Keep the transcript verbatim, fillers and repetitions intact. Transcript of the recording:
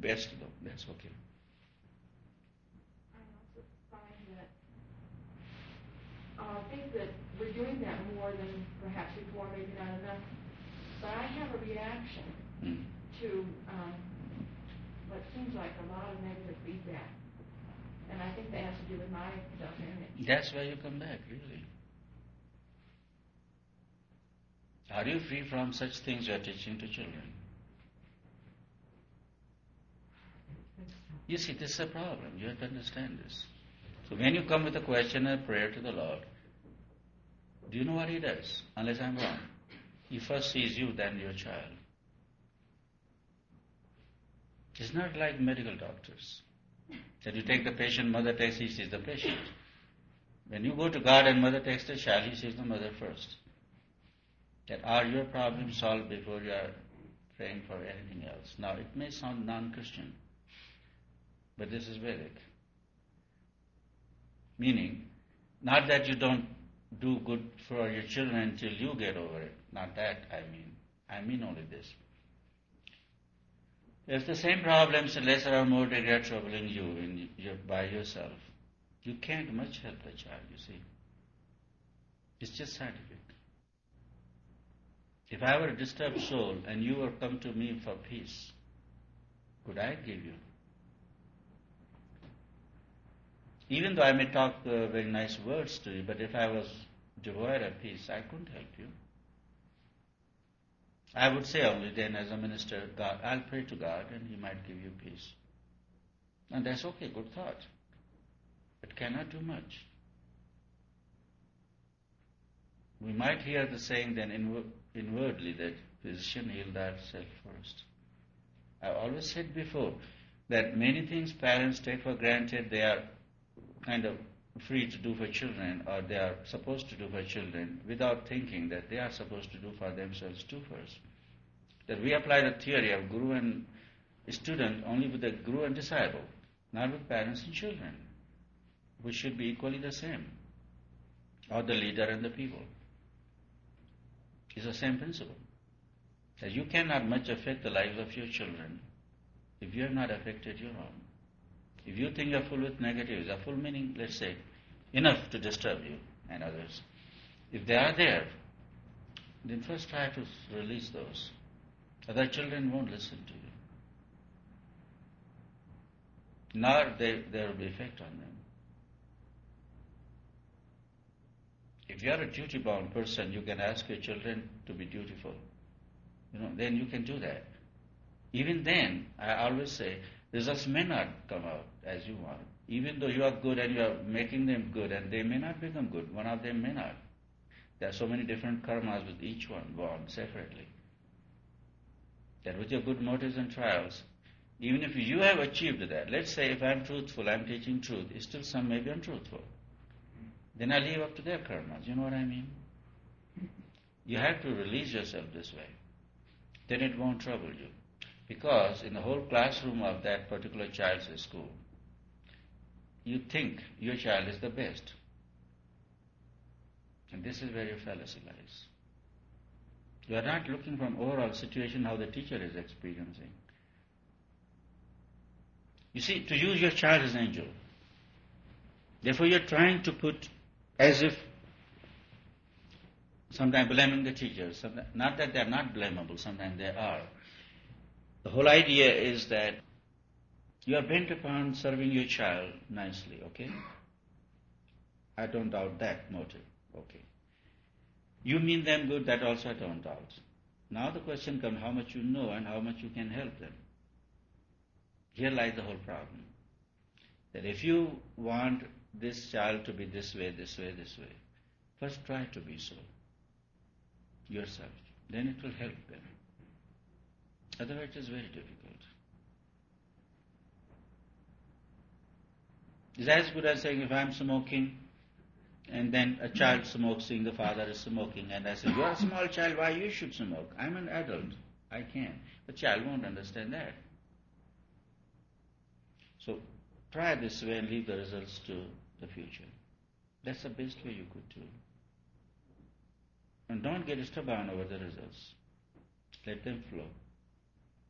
best though. That's okay. I also find that uh, I think that we're doing that more than perhaps before, maybe not enough. But I have a reaction Mm. to um, what seems like a lot of negative feedback. And I think that has to do with my self-image. That's why you come back, really. Are you free from such things you are teaching to children? You see, this is a problem. You have to understand this. So when you come with a question and a prayer to the Lord, do you know what He does? Unless I'm wrong. He first sees you, then your child. It's not like medical doctors. That you take the patient, mother takes, he sees the patient. When you go to God and mother takes the child, he sees the mother first. That are your problems solved before you are praying for anything else? Now, it may sound non-Christian, but this is Vedic. Meaning, not that you don't do good for your children until you get over it. Not that, I mean. I mean only this. If the same problems, lesser or more degree, are troubling you in your, by yourself, you can't much help the child, you see. It's just scientific. If I were a disturbed soul and you were come to me for peace, could I give you? Even though I may talk uh, very nice words to you, but if I was devoid of peace, I couldn't help you. I would say only then as a minister, God, I'll pray to God and He might give you peace. And that's okay, good thought. But cannot do much. We might hear the saying then inw- inwardly that physician, heal thyself first. I've always said before that many things parents take for granted they are kind of free to do for children or they are supposed to do for children without thinking that they are supposed to do for themselves too first. That we apply the theory of guru and student only with the guru and disciple, not with parents and children, which should be equally the same, or the leader and the people. It's the same principle. That you cannot much affect the lives of your children if you have not affected your own. If you think you're full with negatives, a full meaning, let's say, enough to disturb you and others, if they are there, then first try to release those. Other children won't listen to you. Nor they, there will be effect on them. If you are a duty-bound person, you can ask your children to be dutiful. You know, then you can do that. Even then, I always say, results may not come out as you want. Even though you are good and you are making them good, and they may not become good. One of them may not. There are so many different karmas with each one born separately. That with your good motives and trials, even if you have achieved that, let's say if I'm truthful, I'm teaching truth, still some may be untruthful. Then I leave up to their karmas. You know what I mean? You have to release yourself this way. Then it won't trouble you. Because in the whole classroom of that particular child's school, you think your child is the best. And this is where your fallacy lies. You are not looking from overall situation how the teacher is experiencing. You see, to use your child as an angel. Therefore you are trying to put as if sometimes blaming the teachers. Not that they are not blamable, sometimes they are. The whole idea is that you are bent upon serving your child nicely, okay? I don't doubt that motive, okay. You mean them good, that also I don't doubt. Now the question comes how much you know and how much you can help them. Here lies the whole problem. That if you want this child to be this way, this way, this way, first try to be so yourself. Then it will help them. Otherwise it is very difficult. It's as good as saying if I'm smoking and then a child smokes, seeing the father is smoking, and I say, you are a small child, why you should smoke? I'm an adult, I can. The child won't understand that. So try this way and leave the results to the future. That's the best way you could do. And don't get stubborn over the results. Let them flow.